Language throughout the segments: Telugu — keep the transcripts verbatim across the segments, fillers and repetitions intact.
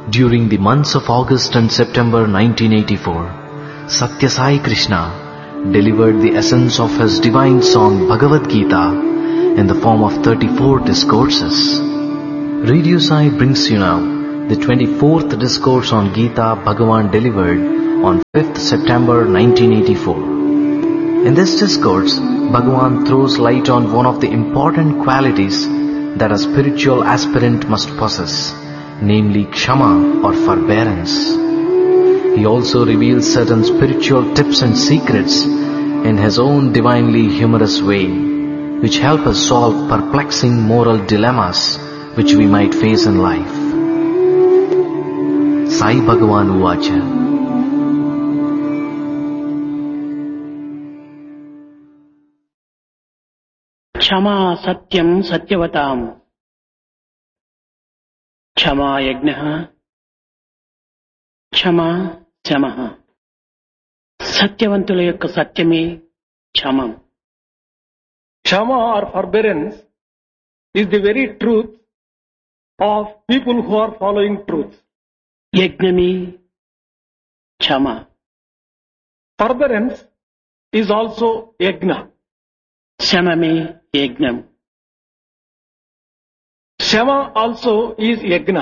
During the months of August and September nineteen eighty-four, Satya Sai Krishna delivered the essence of his divine song Bhagavad Gita in the form of thirty-four discourses. Radio Sai brings you now the twenty-fourth discourse on Gita Bhagavan delivered on fifth September nineteen eighty-four. In this discourse, Bhagavan throws light on one of the important qualities that a spiritual aspirant must possess, namely Kshama or forbearance. He also reveals certain spiritual tips and secrets in his own divinely humorous way, which help us solve perplexing moral dilemmas which we might face in life. Sai Bhagavan Uvacha. Kshama satyam satyavatam. Kshama yajnaha. Kshama shamaha. Satyavantula yokka satyame kshamam. Kshama or forbearance is the very truth of people who are following truth. Yajnami kshama. Forbearance is also yajna. Shamame yajnam. Shama also is yajna.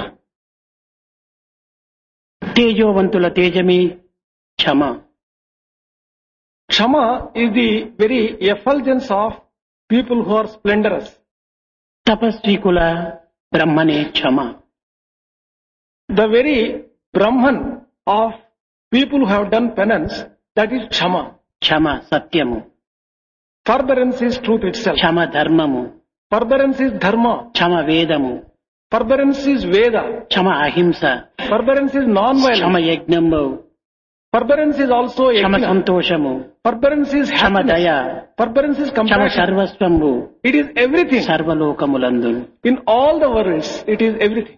Tejovantula tejame kshama. Kshama is the very effulgence of people who are splendorous. Tapasvikula brahmane kshama. The very Brahman of people who have done penance, that is Kshama. Kshama satyamu. Forbearance is truth itself. Kshama dharmamu. Forbearance is dharma. Kshama vedamu. Forbearance is Veda. Kshama ahimsa. Forbearance is non-violence. Kshama yajnammu. Forbearance is also Kshama yajna. santoshamu. Forbearance is Kshama happiness. daya. Forbearance is Kshama compassion. sarvasvambu. It is everything. Sarvalokamulandu. In all the worlds, it is everything.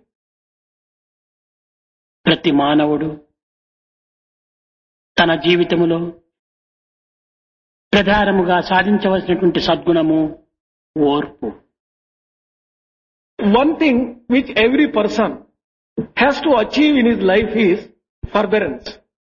ప్రతి మానవుడు తన జీవితములో ప్రధానముగా సాధించవలసినటువంటి సద్గుణము ఓర్పు. One thing which every person has to achieve in his life is forbearance.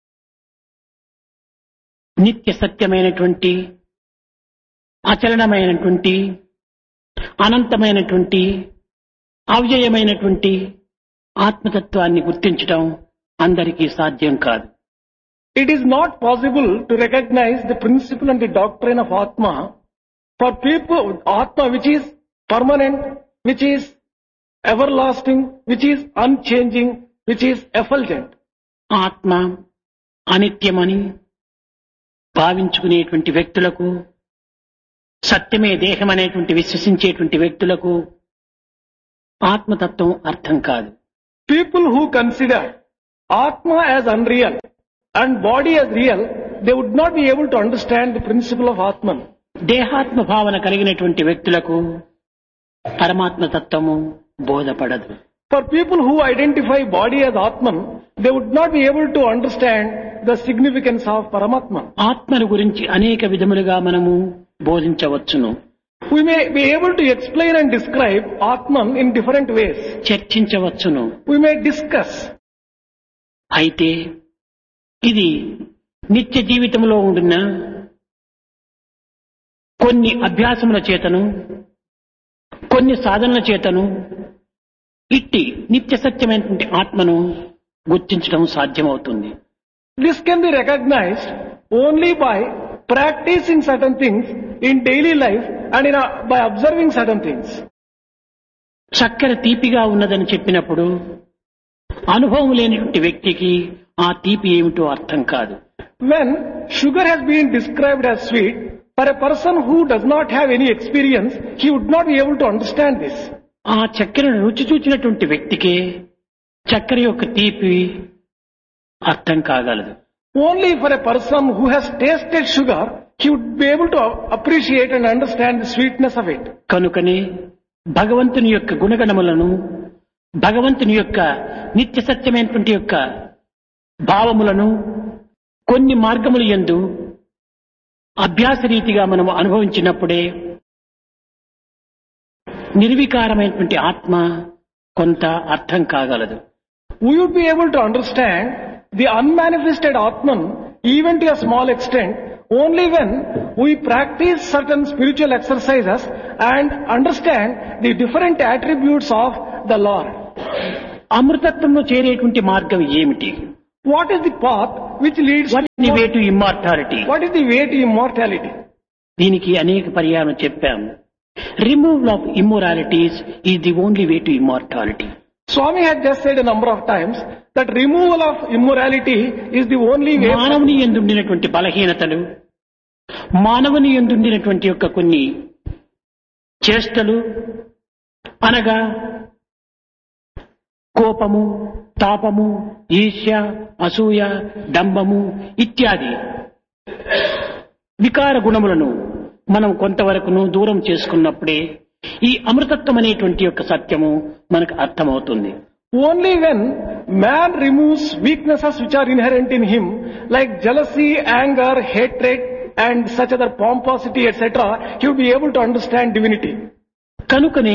నిత్య సత్యమైనటువంటి అచలనమైనటువంటి అనంతమైనటువంటి అవ్యయమైనటువంటి ఆత్మతత్వాన్ని గుర్తించడం అందరికీ సాధ్యం కాదు. It is not possible to recognize the principle and the doctrine of Atma for people, Atma which is permanent, which is everlasting, which is unchanging, which is effulgent. ఆత్మ అనిత్యమని భావించుకునేటువంటి వ్యక్తులకు, సత్యమే దేహం అనేటువంటి విశ్వసించేటువంటి వ్యక్తులకు ఆత్మతత్వం అర్థం కాదు. People who consider Atma as unreal and body as real, they would not be able to understand the principle of Atman. దేహాత్మ భావన కలిగినటువంటి వ్యక్తులకు పరమాత్మ తత్వము బోధపడదు. For people who identify body as Atman, they would not be able to understand the significance of Paramatman. ఆత్మను గురించి అనేక విధములుగా మనము బోధించవచ్చును, We may be able to explain and describe Atman in different ways. చర్చించవచ్చును. We may discuss. అయితే ఇది నిత్య జీవితంలో ఉండిన కొన్ని అభ్యాసముల చేతను, కొన్ని సాధనల చేతను ఇట్టి నిత్య సత్యమైనటువంటి ఆత్మను గుర్తించడం సాధ్యమవుతుంది. This can be recognized only by practicing certain things in daily life and in a, by observing certain things. చక్కెర తీపిగా ఉన్నదని చెప్పినప్పుడు అనుభవం లేనిటువంటి వ్యక్తికి ఆ తీపి ఏమిటో అర్థం కాదు. When sugar has been described as sweet, for a person who does not have any experience, he would not be able to understand this. ఆ చక్కెరను రుచి చూచినటువంటి వ్యక్తికే చక్కెర యొక్క తీపి అర్థం కాగలదు. Only for a person who has tasted sugar, he would be able to appreciate and understand the sweetness of it. కనుకనే భగవంతుని యొక్క గుణగణములను, భగవంతుని యొక్క నిత్య సత్యమైనటువంటి యొక్క భావములను కొన్ని మార్గముల యందు అభ్యాస రీతిగా మనము అనుభవించినప్పుడే నిర్వికారమైనటువంటి ఆత్మ కొంత అర్థం కాగలదు. we would be able to understand the unmanifested Atman even to a small extent only when we practice certain spiritual exercises and understand the different attributes of the Lord. అమృతత్వంలో చేరేటువంటి మార్గం ఏమిటి? What is the path which leads what to the way to immortality? What is the way to immortality? దీనికి అనేక పర్యాయం చెప్పాము. Removal of immoralities is the only way to immortality. Swami had just said a number of times that removal of immorality is the only way. మానవుని యందుండినటువంటి బలహీనతలు, మానవుని యందుండినటువంటి యొక్క కొన్ని చేష్టలు అనగా కోపము, తాపము, ఈర్ష్య, అసూయ, డంబము ఇత్యాది వికార గుణములను మనం కొంతవరకును దూరం చేసుకున్నప్పుడే ఈ అమృతత్వం అనేటువంటి యొక్క సత్యము మనకు అర్థమవుతుంది. Only when man removes weaknesses which are inherent in him, like jealousy, anger, hatred, and such other pomposity, et cetera, he will be able to understand divinity. కనుకనే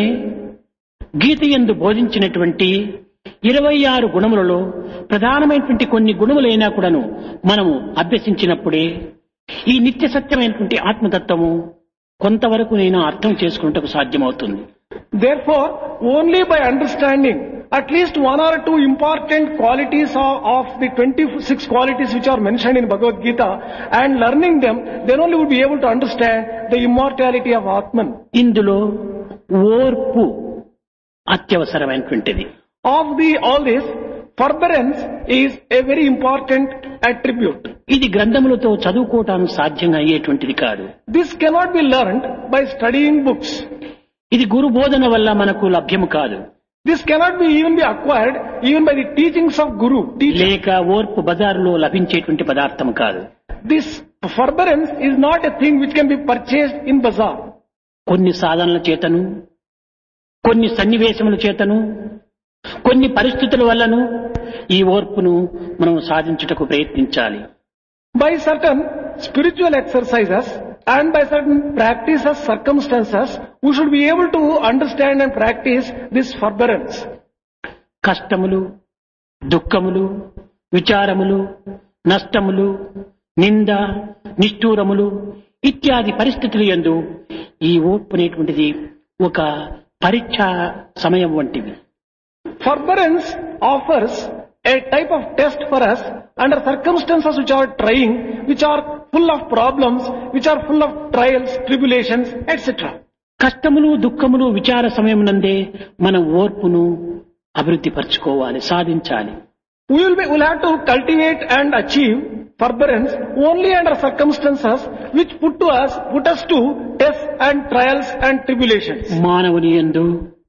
గీత యందు బోధించినటువంటి ఇరవై ఆరు గుణములలో ప్రధానమైనటువంటి కొన్ని గుణములైనా కూడాను మనము అభ్యసించినప్పుడే ఈ నిత్య సత్యమైనటువంటి ఆత్మతత్వము కొంతవరకు నేను అర్థం చేసుకున్నటకు సాధ్యమవుతుంది. Therefore, only by understanding at least one or two important qualities of, of the twenty-six qualities which are mentioned in Bhagavad Gita and learning them, then only would be able to understand the immortality of Atman. ఇందులో ఓర్పు అత్యవసరమైనటువంటిది. Of the all this, forbearance is a very important attribute. ఇది గ్రంథములతో చదువుకోవటానికి సాధ్యంగా అయ్యేటువంటిది కాదు. This cannot be learned by studying books. ఇది గురు బోధన వల్ల మనకు లభ్యము కాదు. This cannot be even be acquired even by the teachings of Guru. Teaching. లేక ఓర్పు బజారులో లభించేటువంటి పదార్థం కాదు. This forbearance is not a thing which can be purchased in bazaar. కొన్ని సాధనల చేతను, కొన్ని సన్నివేశముల చేతను, కొన్ని పరిస్థితుల వల్లను ఈ ఓర్పును మనం సాధించుటకు ప్రయత్నించాలి. By certain spiritual exercises and by certain practices, circumstances, we should be able to understand and practice this forbearance. కష్టములు, దుఃఖములు, విచారములు, నష్టములు, నింద, నిష్ఠూరములు ఇత్యాది పరిస్థితులు యందు ఈ ఓర్పు అనేటువంటిది ఒక పరీక్ష సమయం వంటివి. Forbearance offers a type of test for us under circumstances which are trying, which are full of problems, which are full of trials, tribulations, et cetera. కష్టములు, దుఃఖములు, విచార సమయమునందే మనం ఓర్పును అభివృద్ధి పరచుకోవాలి, సాధించాలి. We will be, we'll have to cultivate and achieve forbearance only under circumstances which put to us, put us to tests and trials and tribulations. మానవుని యందు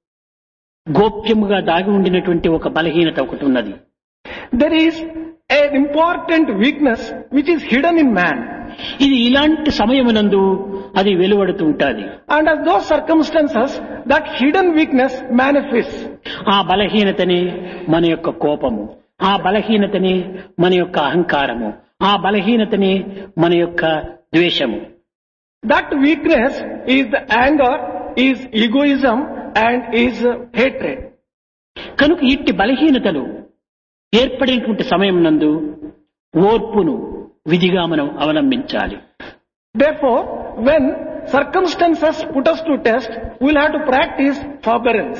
గోప్యముగా దాగి ఉండినటువంటి ఒక బలహీనత ఒకటి ఉన్నది. There is an important weakness which is hidden in man. ఇది ఇలాంటి సమయమునందు అది వెలువడుతూ ఉంటుంది. And as those circumstances, that hidden weakness manifests. ఆ బలహీనతనే మన యొక్క కోపము, ఆ బలహీనతనే మన యొక్క అహంకారము, ఆ బలహీనతనే మన యొక్క ద్వేషము. That weakness is the anger, is egoism and is hatred. కనుక ఇట్టి బలహీనతలు ఏర్పడేటువంటి సమయం నందు ఓర్పును విధిగా మనం అవలంబించాలి. Therefore, when circumstances put us to test, we will have to practice forbearance.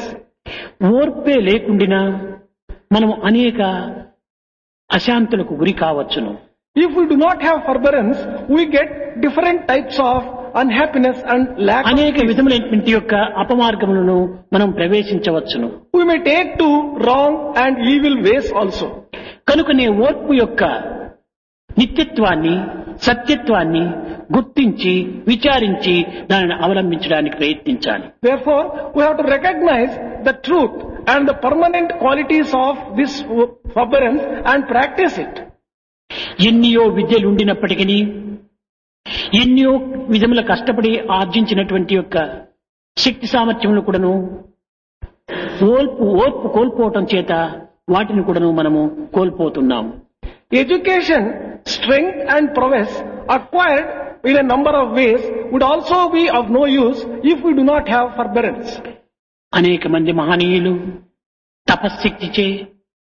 ఓర్పే లేకుండినా మనం అనేక అశాంతులకు గురి కావచ్చును. If we do not have forbearance, we get different types of unhappiness and lack of అనేక peace. విధములైనటువంటి యొక్క అపమార్గములను మనం ప్రవేశించవచ్చును. We may take to wrong and evil ways also. కనుకనే ఓర్పు యొక్క నిత్యత్వాన్ని, సత్యత్వాన్ని గుర్తించి విచారించి దానిని అవలంబించడానికి ప్రయత్నించాలి. Therefore, we have to recognize the truth and the permanent qualities of this forbearance and practice it. ఎన్నియో విద్యలు ఉండినప్పటికీ, ఎన్నో విధముల కష్టపడి ఆర్జించినటువంటి యొక్క శక్తి సామర్థ్యములు కూడాను ఓర్పు ఓర్పు కోల్పోవటం చేత వాటిని కూడాను మనము కోల్పోతున్నాము. Education, strength and prowess acquired in a number of ways would also be of no use if we do not have forbearance. అనేక మంది మహనీయులు తపశ్శక్తిచే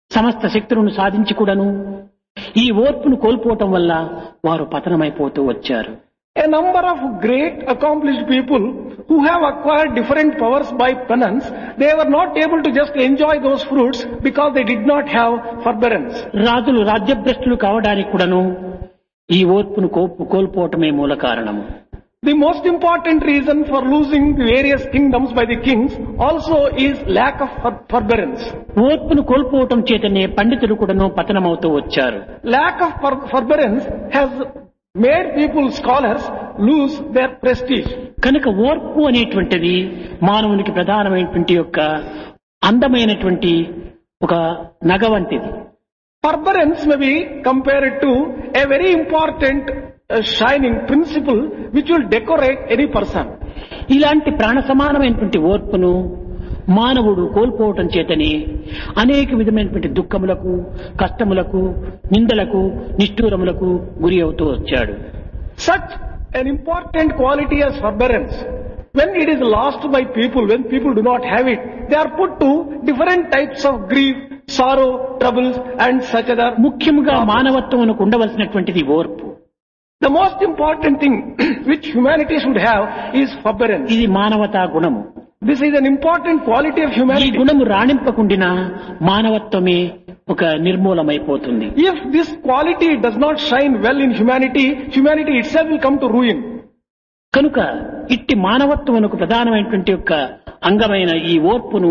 సమస్త శక్తులను సాధించి కూడాను ఈ ఓర్పును కోల్పోవటం వల్ల వారు పతనమైపోతూ వచ్చారు. A number of great accomplished people who have acquired different powers by penance, they were not able to just enjoy those fruits because they did not have forbearance. రాజులు రాజ్యభ్రష్టులు కావడానికి కూడాను ఈ ఓర్పును కోల్పు కోల్పోవటమే మూల కారణము. The most important reason for losing the various kingdoms by the kings also is lack of for- forbearance. ఓర్పును కోల్పోవటం చేతనే పండితులు కూడాను పతనమవుతూ వచ్చారు. Lack of for- forbearance has made people, scholars, lose their prestige. కనుక ఓర్పు అనేటువంటిది మానవునికి ప్రధానమైనటువంటి యొక్క అందమైనటువంటి ఒక నగ వంటిది. Forbearance may be compared to a very important uh, shining principle which will decorate any person. ఇలాంటి ప్రాణ సమానమైనటువంటి ఓర్పును మానవుడు కోల్పోవటం చేతని అనేక విధమైనటువంటి దుఃఖములకు, కష్టములకు, నిందలకు, నిష్ఠూరములకు గురి అవుతూ వచ్చాడు. Such an important quality as forbearance, when it is lost by people, when people do not have it, they are put to different types of grief, sorrow, troubles and such other. ముఖ్యముగా మానవత్వమునకు ఉండవలసినటువంటిది ఓర్పు. The most important thing which humanity should have is forbearance. ఇది మానవతా గుణము. This is an important quality of ఈ humanity. గుణము రాణింపకుండినా మానవత్వమే ఒక నిర్మూలమైపోతుంది. If this quality does not shine well in humanity, humanity itself will come to ruin. కనుక ఇట్టి మానవత్వమునకు ప్రధానమైనటువంటి యొక్క అంగమైన ఈ ఓర్పును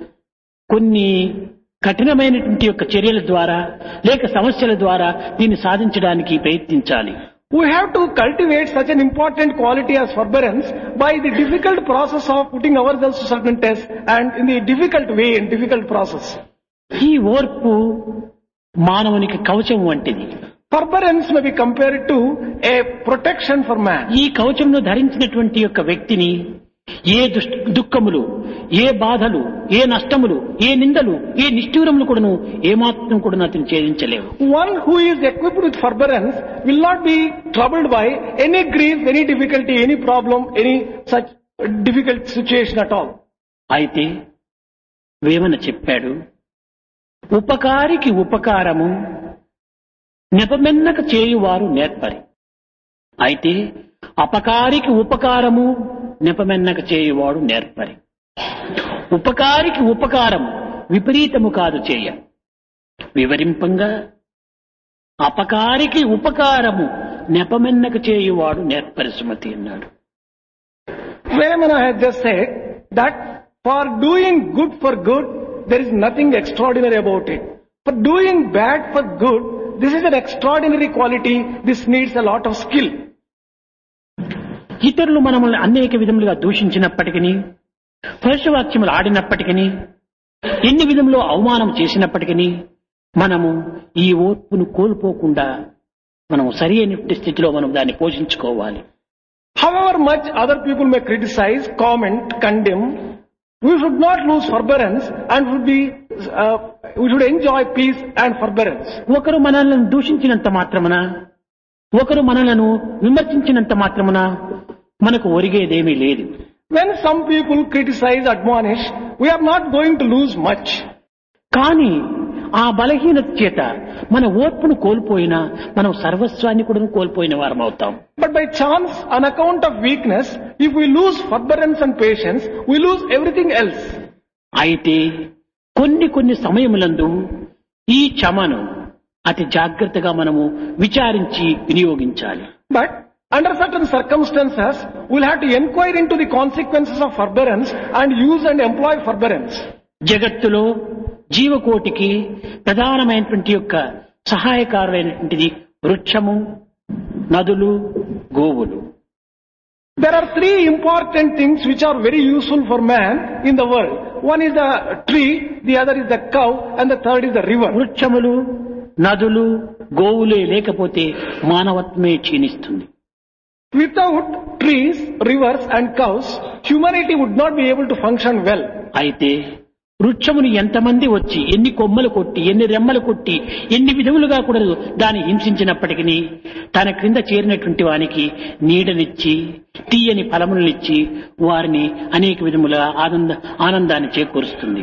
కొన్ని కఠినమైనటువంటి యొక్క చర్యల ద్వారా లేక సమస్యల ద్వారా దీన్ని సాధించడానికి ప్రయత్నించాలి. We have to cultivate such an important quality as forbearance by the difficult process of putting ourselves to certain tests and in the difficult way and difficult process. ఈ ఓర్పు మానవునికి కవచం వంటిది. Forbearance may be compared to a protection for man. ఈ కవచంను ధరించినటువంటి యొక్క వ్యక్తిని ఏ దుష్- దుఃఖములు, ఏ బాధలు, ఏ నష్టములు, ఏ నిందలు, ఏ నిష్ఠూరములు కూడాను ఏమాత్రం కూడా అతను ఛేదించలేవు. One who is equipped with forbearance will not be troubled by any grief, any difficulty, any problem, any such difficult situation at all. అయితే వేమన చెప్పాడు, ఉపకారికి ఉపకారము నెపమెన్నక చేయువారు నేర్పరి. అయితే అపకారికి ఉపకారము నెపమెన్నక చేయువాడు నేర్పరి. ఉపకారికి ఉపకారము విపరీతము కాదు చేయ వివరింపంగా, అపకారికి ఉపకారము నెపమెన్నక చేయువాడు నేర్పరి సుమతి అన్నాడు. Vemana has just said that for doing good for good, there is nothing extraordinary about it. For doing bad for good, this is an extraordinary quality. This needs a lot of skill. ఇతరులు మనల్ని అనేక విధములుగా దూషించినప్పటికీ, పరుషవాక్యములు ఆడినప్పటికీ, ఎన్ని విధములో అవమానం చేసినప్పటికీ మనము ఈ ఓర్పును కోల్పోకుండా మనం సరి అయిన స్థితిలో మనం దాన్ని పోషించుకోవాలి. However much other people may criticize, comment, condemn, we should not lose forbearance and should be, uh, we should enjoy peace and forbearance. ఒకరు మనల్ని దూషించినంత మాత్రమున, ఒకరు మనలను విమర్శించినంత మాత్రమున మనకు ఒరిగేదేమీ లేదు. When some people criticize, admonish, we are not going to lose much. కానీ ఆ బలహీనత చేత మన ఓర్పును కోల్పోయినా మనం సర్వస్వాన్ని కూడా కోల్పోయిన వారం అవుతాం. But by chance, on account of weakness, if we lose forbearance and patience, we lose everything else. అయితే కొన్ని కొన్ని సమయములందు ఈ క్షమను అతి జాగ్రత్తగా మనము విచారించి వినియోగించాలి. But under certain circumstances, we'll have to inquire into the consequences of forbearance and use and employ forbearance. జగత్తులో జీవకోటికి ప్రధానమైనటువంటి యొక్క సహాయకారులైనటువంటిది వృక్షము, నదులు, గోవులు. There are three important things which are very useful for man in the world. One is the tree, the other is the cow, and the third is the river. వృక్షములు, నదులు, గోవులే లేకపోతే మానవత్వమే క్షీణిస్తుంది. Without trees, rivers and cows, humanity would not be able to function well. అయితే వృక్షముని ఎంతమంది వచ్చి ఎన్ని కొమ్మలు కొట్టి ఎన్ని రెమ్మలు కొట్టి ఎన్ని విధములుగా కూడా దాన్ని హింసించినప్పటికీ తన క్రింద చేరినటువంటి వానికి నీడనిచ్చి తీయని ఫలములనిచ్చి వారిని అనేక విధముల ఆనంద ఆనందాన్ని చేకూరుస్తుంది.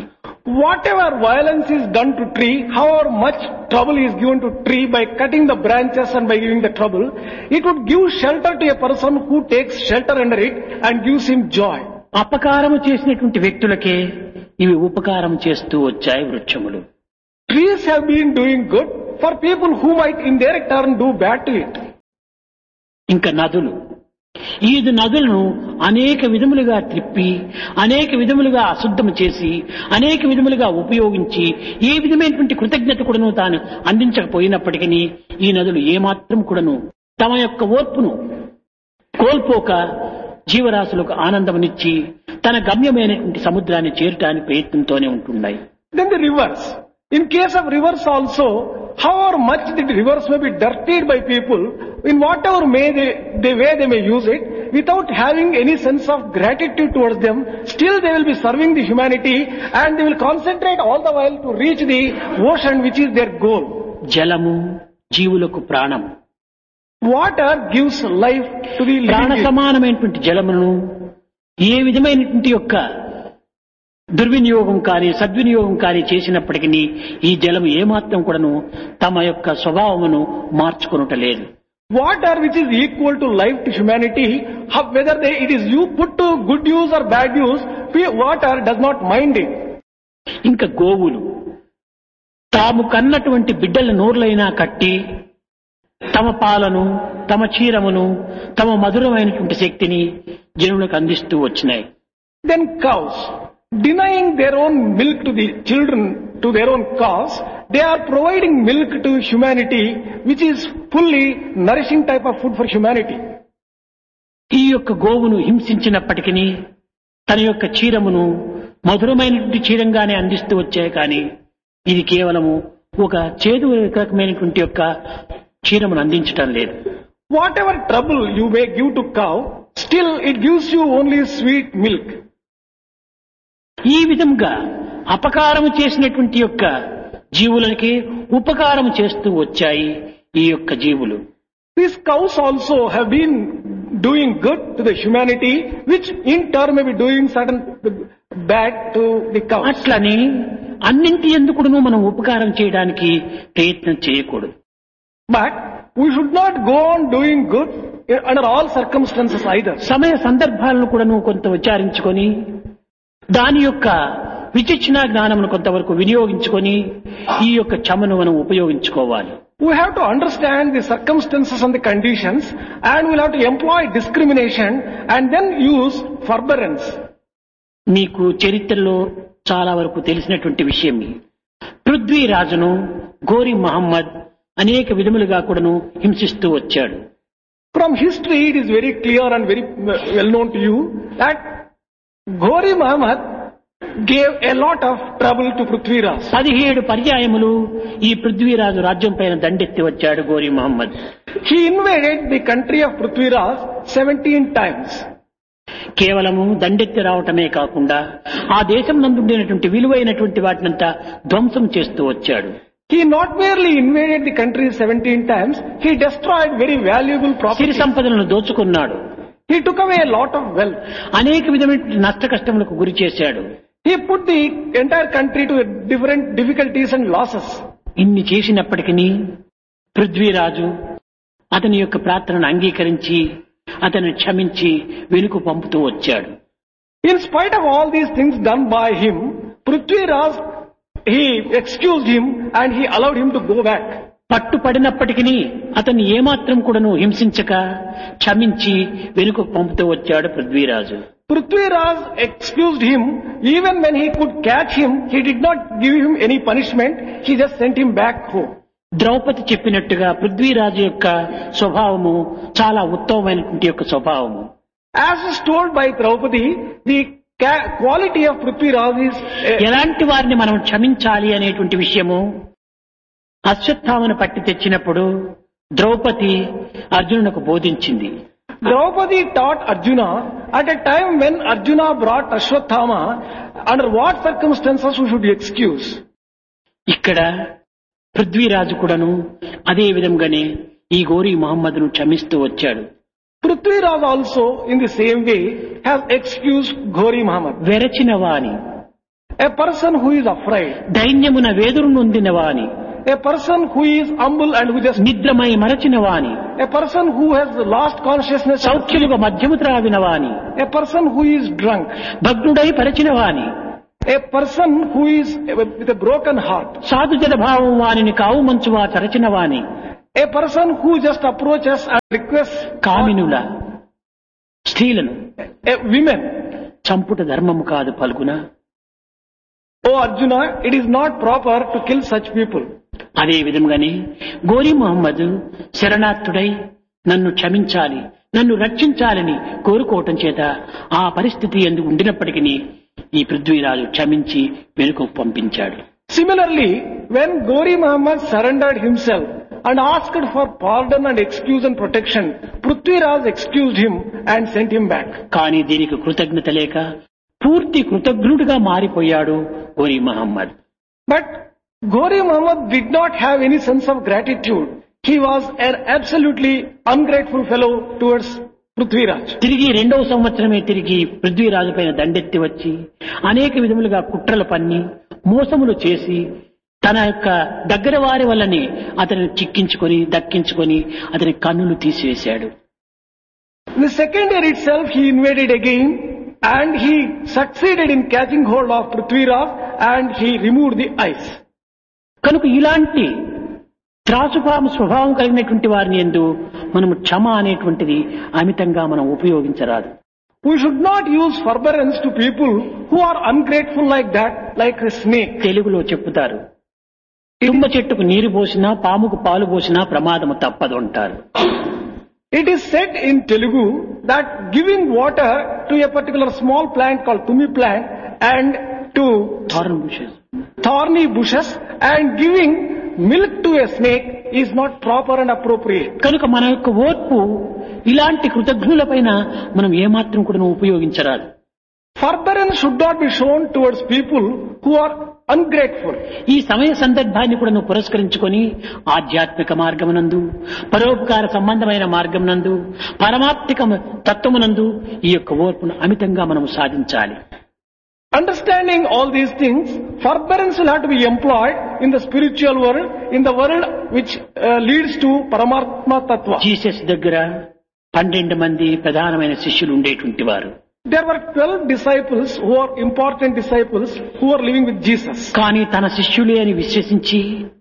Whatever violence is done to tree, however much trouble is given to tree by cutting the branches and by giving the trouble, it would give shelter to a person who takes shelter under it and gives him joy. అపకారము చేసినటువంటి వ్యక్తులకే ఇవి ఉపకారం చేస్తూ వచ్చాయి వృక్షములు. Trees have been doing good for people who might in their turn do bad to it. ఇంకా నదులు, ఈ నదులను అనేక విధములుగా త్రిప్పి అనేక విధములుగా అశుద్ధం చేసి అనేక విధములుగా ఉపయోగించి ఏ విధమైనటువంటి కృతజ్ఞత కూడాను తాను అందించకపోయినప్పటికీ ఈ నదులు ఏమాత్రం కూడాను తమ యొక్క ఓర్పును కోల్పోక జీవరాశులకు ఆనందమునిచ్చి తన గమ్యమైనటువంటి సముద్రాన్ని చేరటానికి ప్రయత్నంతోనే ఉంటున్నాయి. Then the rivers. In case of rivers also, however much the rivers may be dirtied by people, in whatever may they, the way they may use it, without having any sense of gratitude towards them, still they will be serving the humanity and they will concentrate all the while to reach the ocean which is their goal. జలము జీవులకు ప్రాణం. Water gives life to the ప్రాణ living. సమానమైనటువంటి జలమును ఏ విధమైనటువంటి యొక్క దుర్వినియోగం కానీ సద్వినియోగం కానీ చేసినప్పటికీ ఈ జలం ఏమాత్రం కూడాను తమ యొక్క స్వభావమును మార్చుకొనుటలేదు. Water which is equal to life to humanity, how, whether they, it is you put to good use or bad use, water does not mind it. ఇంకా గోవులు తాము కన్నటువంటి బిడ్డల నోర్లైనా కట్టి తమ పాలను తమ క్షీరమును తమ మధురమైనటువంటి శక్తిని జనులకు అందిస్తూ వచ్చినాయి. Then cows, denying their own milk to the children, to their own cows, they are providing milk to humanity, which is fully nourishing type of food for humanity. ఈ యొక్క గోవును హింసించినప్పటికీ తన యొక్క క్షీరమును మధురమైనటువంటి క్షీరంగానే అందిస్తూ వచ్చాయి. కానీ ఇది కేవలము ఒక చేదు రకమైనటువంటి యొక్క క్షీరమును అందించటం లేదు. Whatever trouble you may give to cow, still it gives you only sweet milk. ఈ విధంగా అపకారము చేసినటువంటి యొక్క జీవులకి ఉపకారం చేస్తూ వచ్చాయి ఈ యొక్క జీవులు. These cows also have been doing good to the humanity, which in turn may be doing certain bad to the cows. అట్లని అన్నింటి ఎందుకును మనం ఉపకారం చేయడానికి ప్రయత్నం చేయకూడదు. But we should not go on doing good under all circumstances either. సమయ సందర్భాలను కూడాను కొంత విచారించుకొని దాని యొక్క విచక్షణ జ్ఞానమును కొంతవరకు వినియోగించుకొని ఈ యొక్క క్షమను మనం ఉపయోగించుకోవాలి. We have to understand the circumstances and the conditions, and we'll have to employ discrimination and then use forbearance. మీకు చరిత్రలో చాలా వరకు తెలిసినటువంటి విషయం. పృథ్వీరాజును గోరి మహమ్మద్ అనేక విధములుగా కూడాను హింసిస్తూ వచ్చాడు. From history it is very clear and very well known to you that Ghori Muhammad gave a lot of trouble to Prithviraj. పదిహేడు పర్యాయములు ఈ పృథ్వీరాజు రాజ్యం పైన దండెత్తి వచ్చాడు గోరి Mohammed. He invaded the country of Prithviraj seventeen times. కేవలము దండెత్తి రావటమే కాకుండా ఆ దేశం నందుండేటువంటి విలువైనటువంటి వాటినంతా ధ్వంసం చేస్తూ వచ్చాడు. He not merely invaded the country seventeen times, he destroyed very valuable Siri property. సంపదలను దోచుకున్నాడు. He took away a lot of wealth. అనేక విధమైన నష్ట కష్టములకు గురి చేశాడు. He put the entire country to different difficulties and losses. ఇన్ని చేసినప్పటికీ పృథ్వీరాజు అతని యొక్క ప్రార్థనను అంగీకరించి అతన్ని క్షమించి వెనుక పంపుతూ వచ్చాడు. In spite of all these things done by him, Prithviraj, he excused him and he allowed him to go back. పట్టుపడినప్పటికీ అతన్ని ఏమాత్రం కూడాను హింసించక క్షమించి వెనుక పంపుతూ వచ్చాడు Prithviraj. Prithviraj excused him. Even when he could catch him, he did not give him any punishment. He just sent him back home. Draupadi చెప్పినట్టుగా పృథ్వీరాజు యొక్క స్వభావము చాలా ఉత్తమమైనటువంటి యొక్క స్వభావము. As is told by Draupadi, the ca- quality of Prithviraj is uh, ఎలాంటి వారిని మనం క్షమించాలి అనేటువంటి విషయము అశ్వత్థామను పట్టి తెచ్చినప్పుడు Draupadi అర్జునునకు బోధించింది. Draupadi taught Arjuna at a time when Arjuna brought Ashwatthama, under what circumstances we should excuse. ఇక్కడ పృథ్వీరాజు కూడాను అదే విధంగానే ఈ గోరీ మహమ్మద్ను క్షమిస్తూ వచ్చాడు. Prithviraj also in the same way has excused Ghori Muhammad. వెరచిన వాని A person who is afraid, దైన్యమున వేదురు నొందిన వాని, a person who is humble and who just, నిద్రమై మరచిన వాని, a person who has lost consciousness, సౌఖ్యముగా మధ్యము త్రావిన వాని, a person who is drunk, భగ్నుడై పరిచిన వాని, a person who is with a broken heart, సాధుజన భావం వానిని కావు మంచువా చరచిన వాని, a person who just approaches and requests, కామినుల స్త్రీలను a women. చంపుట ధర్మము కాదు పలుకున. Oh Arjuna, it is not proper to kill such people. అదే విధంగానే గోరి మహమ్మద్ శరణార్థుడై నన్ను క్షమించాలి, నన్ను రక్షించాలని కోరుకోవటం చేత ఆ పరిస్థితి ఎందుకు ఉండినప్పటికీ ఈ పృథ్వీరాజు క్షమించి వెనుకకు పంపించాడు. Similarly, when Gori Muhammad surrendered himself and asked for pardon and excuse and protection, Prithviraj excused him and sent him back. కానీ దీనికి కృతజ్ఞత లేక పూర్తి కృతజ్ఞుడిగా మారిపోయాడు గోరి Mohammed. But Gori Muhammad did not have any sense of gratitude. He was an absolutely ungrateful fellow towards Prithviraj. తిరిగి రెండవ సంవత్సరమే తిరిగి పృథ్వీరాజు పైన దండెత్తి వచ్చి అనేక విధములుగా కుట్రలు పన్ని మోసములు చేసి తన యొక్క దగ్గర వారి వల్లని అతనిని చిక్కించుకొని దక్కించుకొని అతని కన్నులు తీసివేశాడు. The second year itself he invaded again and he succeeded in catching hold of Prithviraj and he removed the eyes. కనుక ఇలాంటి త్రాసుపాము స్వభావం కలిగినటువంటి వారిని యందు మనము క్షమ అనేటువంటిది అమితంగా మనం ఉపయోగించరాదు. We should not use forbearance to people who are ungrateful like that, like a snake. తెలుగులో చెప్పుతారు, తుమ్మ చెట్టుకు నీరు పోసినా పాముకు పాలు పోసినా ప్రమాదము తప్పదు అంటారు. It is said in Telugu that giving water to a particular small plant called tumi plant and to thorny bushes and giving milk to a snake is not proper and appropriate. కనుక మన యొక్క ఓర్పు ఇలాంటి కృతజ్ఞులపైన మనం ఏమాత్రం కూడా ఉపయోగించరాదు. Forbearance should not be shown towards people who are ungrateful. ఈ సమయ సందర్భాన్ని కూడా నువ్వు పురస్కరించుకొని ఆధ్యాత్మిక మార్గమునందు, పరోపకార సంబంధమైన మార్గమునందు, పరమాత్మిక తత్వమునందు ఈ యొక్క ఓర్పును అమితంగా మనం సాధించాలి. Understanding all these things, forbearance will have to be employed in the spiritual world, in the world which uh, leads to Paramatma Tattva. Jesus దగ్గర పన్నెండు మంది ప్రధానమైన శిష్యులు ఉండేటువంటి వారు. There were twelve disciples who are important disciples who were living with Jesus. కానీ తన శిష్యులే అని విశ్వసించి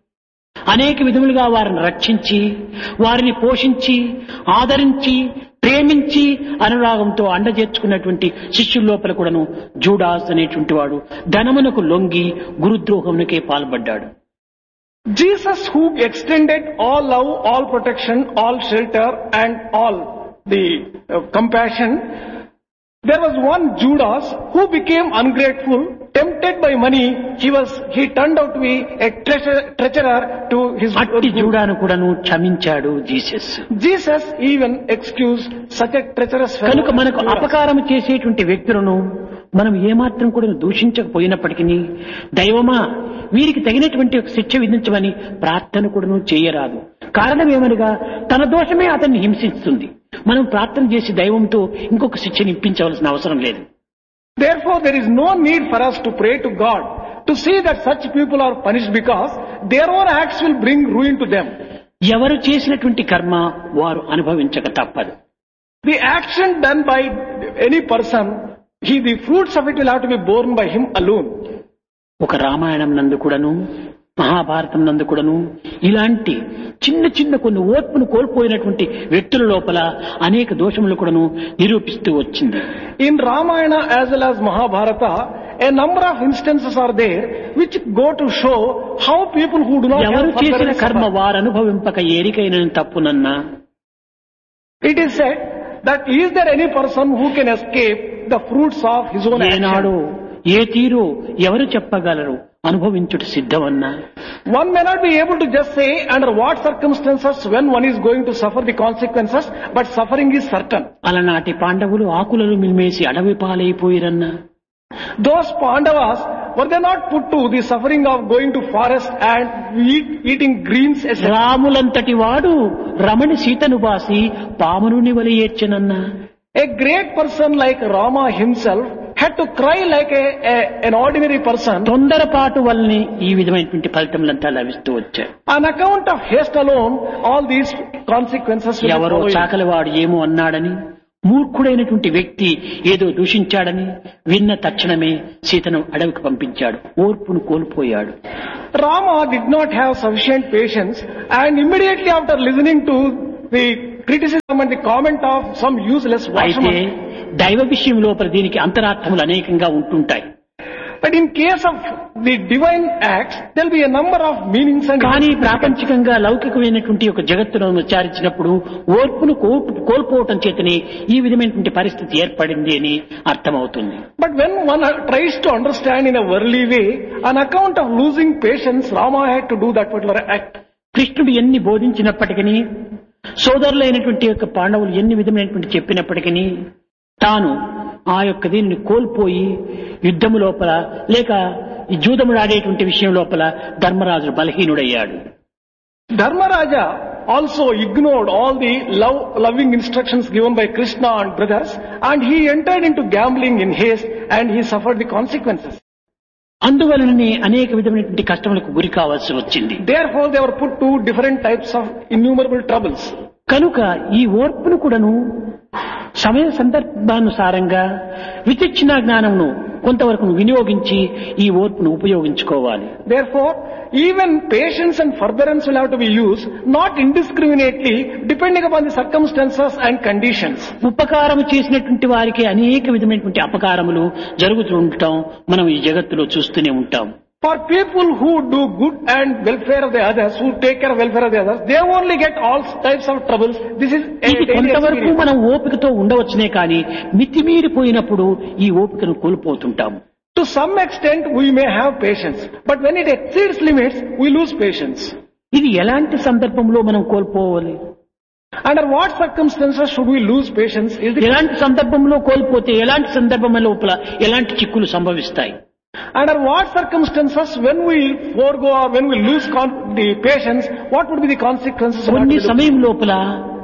అనేక విధములుగా వారిని రక్షించి వారిని పోషించి ఆదరించి ప్రేమించి అనురాగంతో అండజేర్చుకున్నటువంటి శిష్యుల లోపల కూడాను జూడాస్ అనేటువంటి వాడు ధనమునకు లొంగి గురుద్రోహమునకే పాల్పడ్డాడు. Jesus, who extended all love, all protection, all shelter and all the uh, compassion, there was one Judas who became ungrateful, tempted by money. He was he turned out to be a treasure, treasurer to his. అట్టి జూడాను కూడాను క్షమించాడు Jesus. Jesus even excused such a treacherous fellow. కనుక మనకు అపకారం చేసేటువంటి వ్యక్తులను మనం ఏమాత్రం కూడా దూషించకపోయినప్పటికీ దైవమా వీరికి తగినటువంటి ఒక శిక్ష విధించమని ప్రార్థన కూడాను చేయరాదు. కారణం ఏమనగా తన దోషమే అతన్ని హింసిస్తుంది. మనం ప్రార్థన చేసి దైవంతో ఇంకొక శిక్షను ఇప్పించవలసిన అవసరం లేదు. Therefore, there is no need for us to pray to God to see that such people are punished because their own acts will bring ruin to them. ఎవరు చేసినటువంటి కర్మ వారు అనుభవించక తప్పదు. The action done by any person, he the fruits of it will have to be borne by him alone. ఒక రామాయణం నందు కూడాను మహాభారతం నందు కూడాను ఇలాంటి చిన్న చిన్న కొన్ని ఓర్పును కోల్పోయినటువంటి వ్యక్తుల లోపల అనేక దోషములు కూడాను నిరూపిస్తూ వచ్చింది. In Ramayana as well as Mahabharata, a number of instances are there which go to show how people who do not ఎవరు have చేసిన forbearance కర్మ suffer. వారు అనుభవింపక ఏరికైన తప్పునన్నా. It is said that is there any person who can escape the fruits of his own ఏనాడు action? ఏ తీరు ఎవరు చెప్పగలరు? అనుభవించుట సిద్ధమన్నా. One may not be able to just say under what circumstances when one is going to suffer the consequences, but suffering is certain. అలనాటి పాండవులు ఆకులను మిల్మేసి అడవి పాలైపోయిరన్నా. Those Pandavas, were they not put to the suffering of going to forest and eat, eating greens? et cetera? రాములంతటి వాడు రమణి సీతను బాసి పామునుని వలి ఏడ్చెనన్నా. A great person like Rama himself had to cry like a, a an ordinary person. తొందరపాటు వల్లనే ఈ విధమైనటువంటి ఫలితములంతా లభిస్తూ వచ్చాయి. On account of haste alone, all these consequences will be ఎవరో following. చాకలివాడు ఏమో అన్నాడని, మూర్ఖుడైనటువంటి వ్యక్తి ఏదో దూషించాడని విన్న తక్షణమే సీతను అడవికి పంపించాడు. ఓర్పును కోల్పోయాడు. Rama did not have sufficient patience, and immediately after listening to the criticism and the comment of some useless అయితే washerman. దైవ విషయం లోపల దీనికి అంతరార్థములు అనేకంగా ఉంటుంటాయి. But in case of the divine acts, there will be a number of meanings and కానీ ప్రాపంచికంగా లౌకికమైనటువంటి ఒక జగత్తును విచారించినప్పుడు ఓర్పును కో- కోల్పోవటం చేతనే ఈ విధమైనటువంటి పరిస్థితి ఏర్పడింది అని అర్థమవుతుంది. But when one tries to understand in a worldly way, on account of losing patience, Rama had to do that particular act. కృష్ణుడు ఎన్ని బోధించినప్పటికీ, సోదరులైనటువంటి యొక్క పాండవులు ఎన్ని విధమైనటువంటి చెప్పినప్పటికీ తాను ఆ యొక్క దీనిని కోల్పోయి యుద్ధము లోపల లేక ఈ జూదముడు ఆడేటువంటి విషయం లోపల Dharmaraju బలహీనుడయ్యాడు. Dharmaraja also ignored all the love, loving instructions given by Krishna and brothers, and he entered into gambling in haste, and he suffered the consequences. అందువలననే అనేక విధమైనటువంటి కష్టములకు గురి కావాల్సి వచ్చింది. Therefore, they were put to different types of innumerable troubles. కనుక ఈ ఓర్పును కూడాను సమయ సందర్భానుసారంగా విచక్షణ జ్ఞానమును కొంతవరకు వినియోగించి ఈ ఓర్పును ఉపయోగించుకోవాలి. Therefore, even patience and forbearance will have to be used, not indiscriminately, depending upon the circumstances and conditions. ఉపకారం చేసినటువంటి వారికి అనేక విధమైనటువంటి అపకారములు జరుగుతూ ఉండటం మనం ఈ జగత్తులో చూస్తూనే ఉంటాం. For people who do good and welfare of the others, who take care of welfare of the others, they only get all types of troubles. This is a ఇది daily కొంతవరకు experience. మనం ఓపికతో ఉండవచ్చునే కానీ మితిమీరిపోయినప్పుడు ఈ ఓపికను కోల్పోతుంటాం. To some extent, we may have patience, but when it exceeds limits, we lose patience. ఇది ఎలాంటి సందర్భంలో మనం కోల్పోవాలి? Under what circumstances should we lose patience? Is the ఎలాంటి సందర్భంలో కోల్పోతే ఎలాంటి సందర్భం లోపల ఎలాంటి చిక్కులు సంభవిస్తాయి? Under what circumstances, when we forego or when we lose con- the patience, what would be the consequences? of what కొన్ని we do? సమయం లోపల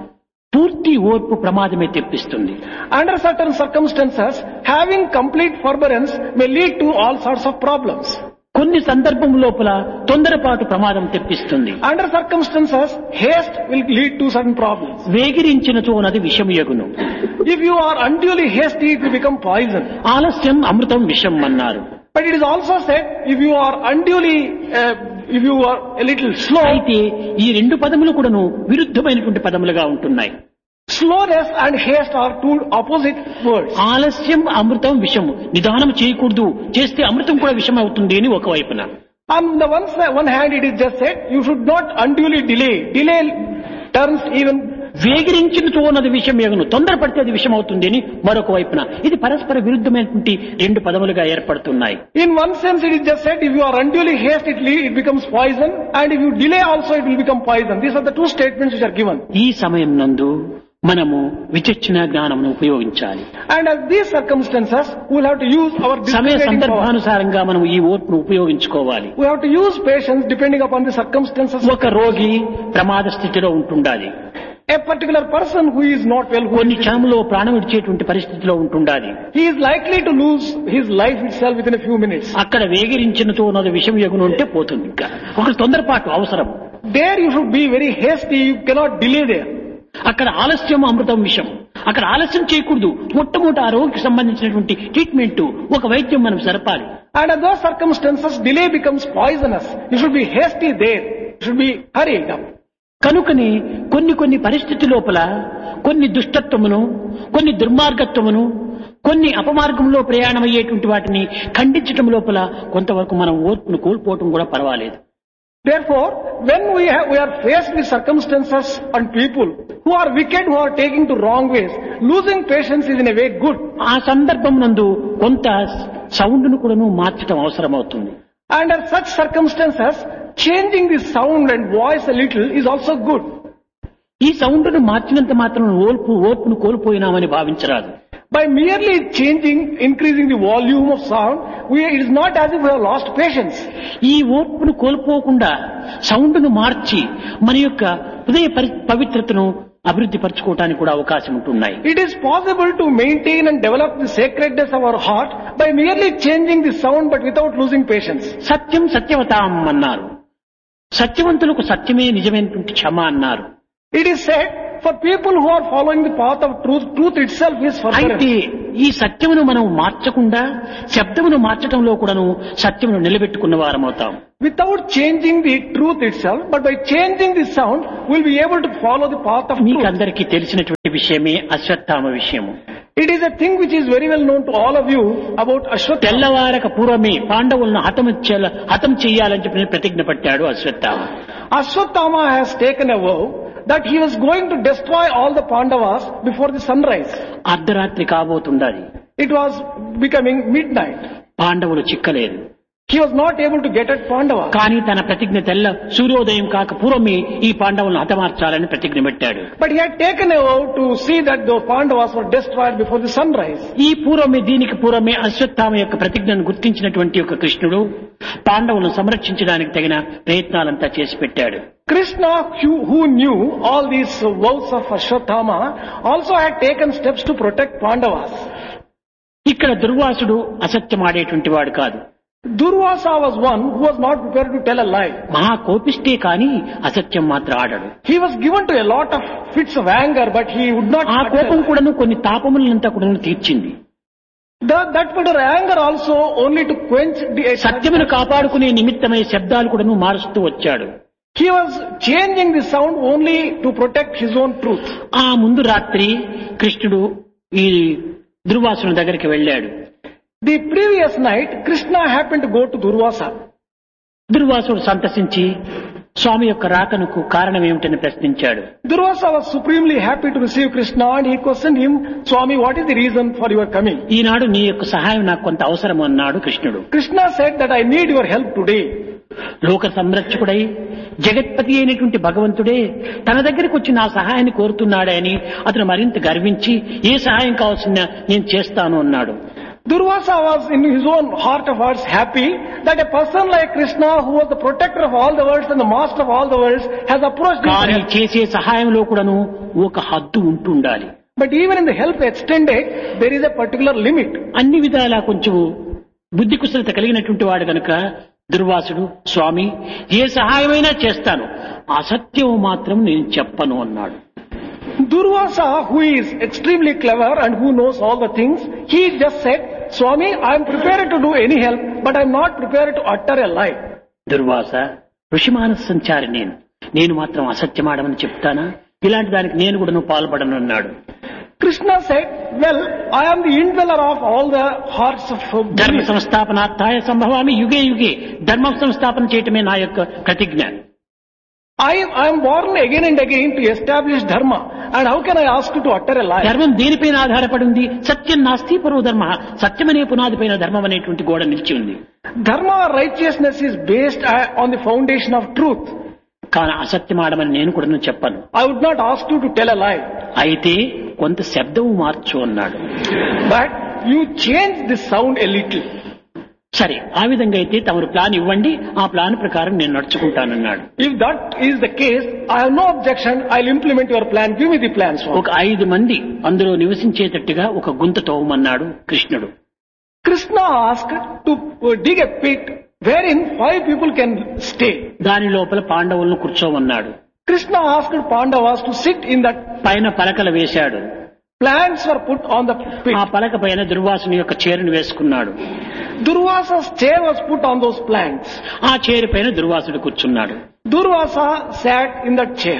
పూర్తి ఓర్పు ప్రమాదమే తెప్పిస్తుంది. Under certain circumstances, having complete forbearance may lead to all sorts of problems. కొన్ని సందర్భం లోపల తొందరపాటు ప్రమాదం తెప్పిస్తుంది. Under circumstances, haste will lead to certain problems. వేగిరించినచో నది విషమయగును. If you are unduly hasty, it will become poison. ఆలస్యం అమృతం విషం అన్నారు. But it is also said, if you are unduly, uh, if you are a little slow, అయితే ఈ రెండు పదములు కూడాను విరుద్ధమైనటువంటి పదములుగా ఉంటున్నాయి. slowness and haste are two opposite words. ఆలస్యం అమృతం విషము. నిదానం చేయకూడదు, చేస్తే అమృతం కూడా విషం అవుతుంది అని ఒకవైపున. On the one, side, one hand, it is just said, you should not unduly delay. Delay turns even. వేగిరించినచో నది విషం యగును. తొందరపడితే అది విషం అవుతుంది అని మరొక వైపున. ఇది పరస్పర విరుద్ధమైనటువంటి రెండు పదములుగా ఏర్పడుతున్నాయి. In one sense, it is just said, if you are unduly haste, it, le- it becomes poison, and if you delay also, it will become poison. These are the two statements which are given. ఈ సమయం నందు మనము విచక్షణ జ్ఞానమును ఉపయోగించాలి. And at these circumstances, we will have to use our సమయ discriminating power. సందర్భానుసారంగా మనం ఈ ఓర్పును ఉపయోగించుకోవాలి. We have to use patience depending upon the circumstances. ఒక రోగి ప్రమాద స్థితిలో ఉంటుండాలి. A particular person who is not well, who కొన్ని క్షణంలో ప్రాణం విడిచేటువంటి పరిస్థితిలో ఉంటుండాలి. he is likely to lose his life itself within a few minutes. అక్కడ వేగిరించినతో నది విషం యగును అంటే పోతుంది. ఇంకా ఒక తొందరపాటు అవసరం. There you should be very hasty, you cannot delay there. అక్కడ ఆలస్యం అమృతం విషం. అక్కడ ఆలస్యం చేయకూడదు. మొట్టమొదటి ఆ రోగికి సంబంధించినటువంటి ట్రీట్మెంట్, ఒక వైద్యం మనం జరపాలి. And at those circumstances, delay becomes poisonous. You should be hasty there. You should be hurried up. కనుకని కొన్ని కొన్ని పరిస్థితి లోపల కొన్ని దుష్టత్వమును, కొన్ని దుర్మార్గత్వమును, కొన్ని అపమార్గంలో ప్రయాణమయ్యేటువంటి వాటిని ఖండించటం లోపల కొంతవరకు మనం ఓర్పును కోల్పోవటం కూడా పర్వాలేదు. Therefore, when we, have, we are faced with circumstances and people who are wicked, who are taking to wrong ways, losing patience is in a way good. ఆ సందర్భం నందు కొంత సౌండ్ను కూడాను మార్చడం అవసరమవుతుంది. Under such circumstances, changing the sound and voice a little is also good. ఈ సౌండ్ను మార్చినంత మాత్రం ఓర్పు ఓర్పును కోల్పోయినామని భావించరాదు. By merely changing, increasing the volume of sound, we, it is not as if we have lost patience. ఈ ఓర్పును కోల్పోకుండా సౌండ్ను మార్చి మన యొక్క హృదయ పరి- పవిత్రతను అభివృద్ధి పరచుకోవడానికి కూడా అవకాశం ఉంటున్నాయి. It is possible to maintain and develop the sacredness of our heart by merely changing the sound but without losing patience. సత్యం సత్యవతాం అన్నారు. సత్యవంతులకు సత్యమే నిజమైనటువంటి క్షమ అన్నారు. It is said, for people who are following the path of truth, truth itself is అయితే forbearance. ఈ సత్యమును మనం మార్చకుండా శబ్దమును మార్చడంలో కూడాను సత్యమును నిలబెట్టుకున్న వారమవుతాం. Without changing the truth itself, but by changing the sound, we'll be able to follow the path of truth. మీకందరికీ తెలిసినటువంటి విషయమే అశ్వత్థామ విషయము. It is a thing which is very well known to all of you about Ashwatthama. తెల్లవారక పూర్వమే పాండవులను హతం చేయాల- హతం చెయ్యాలని చెప్పి ప్రతిజ్ఞ పట్టాడు Ashwatthama. Ashwatthama has taken a vow that he was going to destroy all the Pandavas before the sunrise. అర్ధరాత్రి కాబోతుండాలి. It was becoming midnight. పాండవులు చిక్కలేదు. He was not able to get at Pandavas. కానీ తన ప్రతిజ్ఞ తెల్ల సూర్యోదయం కాక పూర్వమే ఈ పాండవులను హతమార్చాలని ప్రతిజ్ఞ పెట్టాడు. But he had taken a vow to see that those Pandavas were destroyed before the sunrise. ఈ పూర్వమే దీనికి పూర్వమే అశ్వత్థామ యొక్క ప్రతిజ్ఞను గుర్తించినటువంటి ఒక కృష్ణుడు పాండవులను సంరక్షించడానికి తగిన ప్రయత్నాలంతా చేసి పెట్టాడు. Krishna, who who knew all these vows of Ashwatthama, also had taken steps to protect Pandavas. ఇక్కడ దుర్వాసుడు అసత్యం ఆడేటువంటి వాడు కాదు. Durvasa was one who was not prepared to tell a lie. మహా కోపిష్టే కానీ అసత్యం మాత్రం ఆడడు. He was given to a lot of fits of anger, but he would not. ఆ utter a కోపం lie. కూడాను కొన్ని తాపములంతా కూడా తీర్చింది. That, that particular anger also only to quench the. సత్యమును కాపాడుకునే నిమిత్తమై శబ్దాలు కూడాను మారుస్తూ వచ్చాడు. He was changing the sound only to protect his own truth. ఆ ముందు రాత్రి కృష్ణుడు ఈ దుర్వాసుని దగ్గరికి వెళ్ళాడు. The previous night, Krishna happened to go to Durvasa. దుర్వాసుడు సంతసించి స్వామి యొక్క రాకనకు కారణం ఏమిటని ప్రశ్నించాడు. Durvasa was supremely happy to receive Krishna and he questioned him, Swami, what is the reason for your coming? ఈనాడు నీ యొక్క సహాయం నాకు కొంత అవసరం అన్నాడు కృష్ణుడు. Krishna said that I need your help today. లోక సంరక్షకుడై జగత్పతి అయినటువంటి భగవంతుడే తన దగ్గరికి వచ్చి నా సహాయాన్ని కోరుతున్నాడే అని అతను మరింత గర్వించి ఏ సహాయం కావాల్సిన నేను చేస్తాను అన్నాడు. Durvasa was in his own heart of hearts happy that a person like Krishna, who was the protector of all the worlds and the master of all the worlds, has approached him. కానీ చేసే సహాయంలో కూడాను ఒక హద్దు ఉంటుండాలి. But even in the help extended, there is a particular limit. అన్ని విధాలా కొంచెం బుద్ధి కుశలత కలిగినటువంటి వాడు కనుక దుర్వాసుడు స్వామి ఏ సహాయమైనా చేస్తాను అసత్యం మాత్రం నేను చెప్పను అన్నాడు. Durvasa, who is extremely clever and who knows all the things, he just said, Swami, I am prepared to do any help, but I am not prepared to utter a lie. Durvasa ఋషిమానస సంచారి నేను నేను మాత్రం అసత్యమాడమని చెప్తానా ఇలాంటి దానికి నేను కూడా పాల్పడను అన్నాడు. Krishna said, well, I am the indweller of all the hearts of ధర్మ believers. సంస్థాపనార్థాయ సంభవామి యుగే యుగే ధర్మ సంస్థాపన చేయటమే నా యొక్క ప్రతిజ్ఞ. I, I am born again and again to establish dharma, and how can I ask you to utter a lie? ధర్మం దేనిపైన ఆధారపడి ఉంది? సత్యం నాస్తి పరో ధర్మ. సత్యమనే పునాదిపైన ధర్మం అనేటువంటి గోడ నిలిచి ఉంది. Dharma, righteousness is based uh, on the foundation of truth. కానీ అసత్యమాడమని నేను కూడా చెప్పను. I would not ask you to tell a lie. అయితే కొంత శబ్దము మార్చు అన్నాడు. But you change the sound a little. సరే ఆ విధంగా అయితే తమరు ప్లాన్ ఇవ్వండి ఆ ప్లాన్ ప్రకారం నేను నడుచుకుంటానన్నాడు. If that is the case, I have no objection. I'll implement your plan. Give me the plan, Swami. ఒక ఐదు మంది అందులో నివసించేటట్టుగా ఒక గుంత తవ్వమన్నాడు కృష్ణుడు. Krishna asked to dig a pit wherein five people can stay. దాని లోపల పాండవులను కూర్చోమన్నాడు. Krishna asked Pandavas to sit in that. పైన పలకలు వేశాడు. Plants were put on the pit. ఆ పలక పైన దుర్వాసుని యొక్క చీరను వేసుకున్నాడు. Durvasa's chair was put on those plants. ఆ చీర పైన దుర్వాసుడు కూర్చున్నాడు. Durvasa sat in that chair.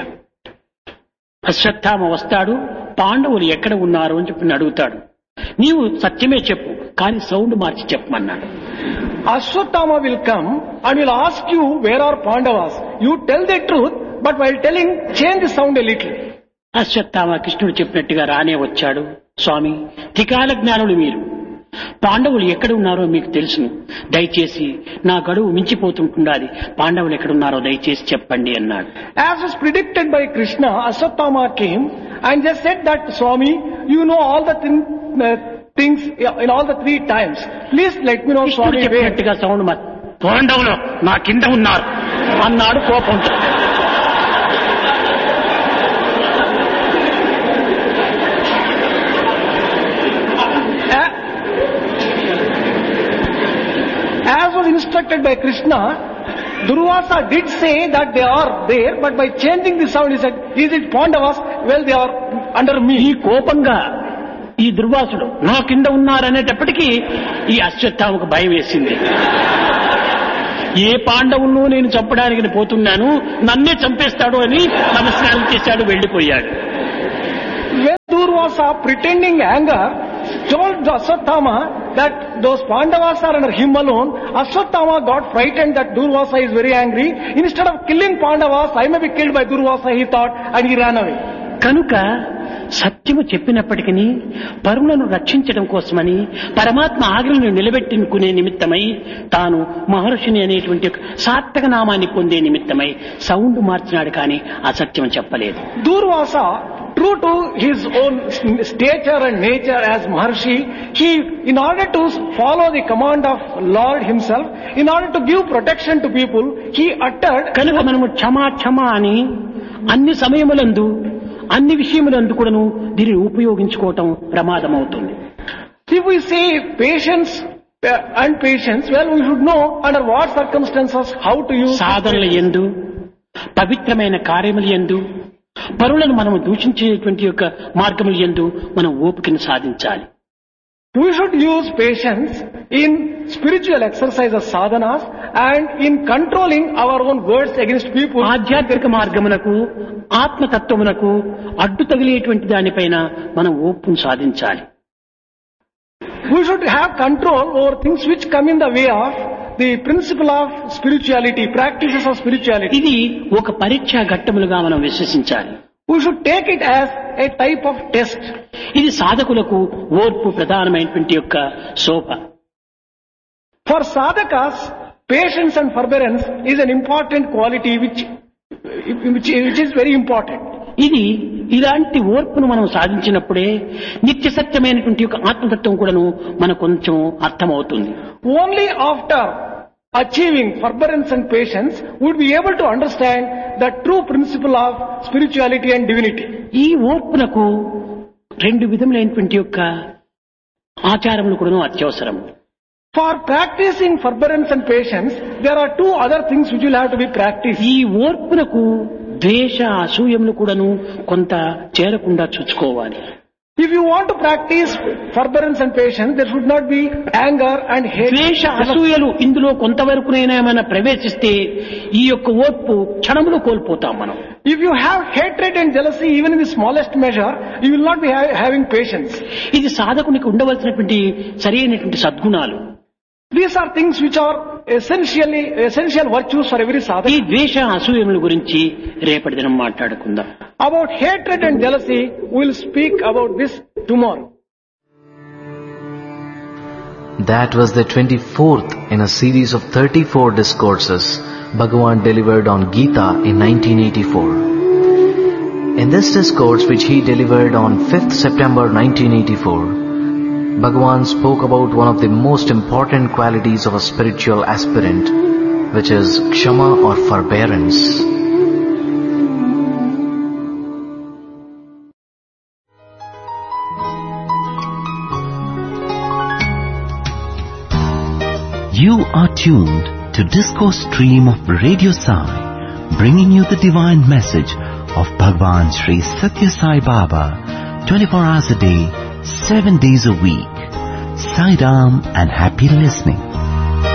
Ashwatthama వస్తాడు పాండవులు ఎక్కడ ఉన్నారు అని చెప్పి అడుగుతాడు. నీవు సత్యమే చెప్పు కానీ సౌండ్ మార్చి చెప్పమన్నాడు. Ashwatthama will come and will ask you where are Pandavas. You tell the truth, but while telling, change the sound a little. Ashwatthama కృష్ణుడు చెప్పినట్టుగా రానే వచ్చాడు. స్వామి త్రికాల జ్ఞానులు మీరు పాండవులు ఎక్కడ ఉన్నారో మీకు తెలుసును దయచేసి నా గడువు మించిపోతుంటుండాలి పాండవులు ఎక్కడున్నారో దయచేసి చెప్పండి అన్నాడు. As was predicted by Krishna, Ashwatthama came and just said that, Swami, you know all the thing, uh, things in all the three times. Please let me know, కృష్ణుడు Swami, where. చెప్పినట్టుగా సౌండ్ మా పాండవులు నా కింద ఉన్నారు అన్నాడు కోపంతో. instructed by Krishna, Durvasa did say that they are there, but by changing the sound, he said, is it Pandavas? Well, they are under ఈ me. కోపంగా ఈ దుర్వాసుడు నా కింద ఉన్నారనేటప్పటికీ ఈ అశ్వత్థామకు భయం వేసింది. ఏ పాండవులను నేను చంపడానికి పోతున్నాను, నన్నే చంపేస్తాడు అని నమస్కారం చేశాడు, వెళ్లిపోయాడు. When Durvasa, pretending anger, told Ashwatthama that those Pandavas are under him alone, Ashwatthama got frightened that Durvasa is very angry. Instead of killing Pandavas, I may be killed by Durvasa, he thought, and he ran away. కనుక సత్యము చెప్పినప్పటికీ పరులను రక్షించడం కోసమని, పరమాత్మ ఆజ్ఞలను నిలబెట్టుకునే నిమిత్తమై, తాను మహర్షిని అనేటువంటి సార్థక నామాన్ని పొందే నిమిత్తమై సౌండ్ మార్చినాడు, కానీ అసత్యం చెప్పలేదు. Durvasa, true to his own stature and nature as Maharshi, he, in order to follow the command of Lord himself, in order to give protection to people, he uttered. కనుక మనము క్షమా క్షమా అని అన్ని సమయములందు అన్ని విషయములందు కూడాను దీనిని ఉపయోగించుకోవటం ప్రమాదం అవుతుంది. If we say patience uh, and patience, well, we should know under what circumstances how to use. సాధనల యందు, పవిత్రమైన కార్యముల యందు, పరులను మనము దూషించేటువంటి యొక్క మార్గముల యందు మనం ఓపికను సాధించాలి. We should use patience in spiritual exercises, sadhanas, and in controlling our own words against people. ఆధ్యాత్మిక మార్గమునకు, ఆత్మతత్వమునకు అడ్డు తగిలేటువంటి దానిపైన మనం ఓపును సాధించాలి. We should have control over things which come in the way of the principle of spirituality, practices of spirituality. ఇది ఒక పరీక్షా ఘట్టములుగా మనం విశ్వసించాలి. We should take it as a type of test. ఇది సాధకులకు ఓర్పు ప్రధానమైనటువంటి యొక్క శోభ. For sadhakas, patience and forbearance is an important quality which, which, which is very important. ఇది ఇలాంటి ఓర్పును మనం సాధించినప్పుడే నిత్య సత్యమైనటువంటి యొక్క ఆత్మతత్వం కూడాను మనకు కొంచెం అర్థమవుతుంది. Only after achieving forbearance and patience would be able to understand the true principle of spirituality and divinity. ఈ ఓర్పునకు రెండు విధములైనటువంటి యొక్క ఆచారములు కూడాను అత్యవసరం. For practicing forbearance and patience, there are two other things which will have to be practiced. ఈ ఓర్పునకు ద్వేష అసూయములు కూడాను కొంత చేరకుండా చూసుకోవాలి. If you want to practice forbearance and patience, there should not be anger and hate. ద్వేష అసూయలు ఇందులో కొంతవరకునైనా మనం ప్రవేశిస్తే ఈ యొక్క ఓర్పు క్షణములో కోల్పోతాం మనం. If you have hatred and jealousy even in the smallest measure, you will not be ha- having patience. ఇది సాధకునికి ఉండవలసినటువంటి సరైనటువంటి సద్గుణాలు. These are things which are essentially essential virtues for every ఈ sadhaka. ద్వేష అసూయముల గురించి రేపటి దినం మాట్లాడుకుందాం. About hatred and jealousy, we will speak about this tomorrow. That was the twenty-fourth in a series of thirty-four discourses Bhagavan delivered on Gita in nineteen eighty-four. In this discourse, which he delivered on fifth September nineteen eighty-four, Bhagavan spoke about one of the most important qualities of a spiritual aspirant, which is Kshama or forbearance. You are tuned to Discourse Stream of Radio Sai, bringing you the divine message of Bhagwan Sri Satya Sai Baba, twenty-four hours a day, seven days a week. Sai Ram and happy listening.